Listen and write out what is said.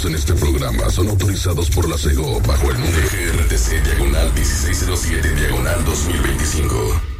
emitidos en este programa son autorizados por la CEGO bajo el número GRTC diagonal 1607 diagonal 2025.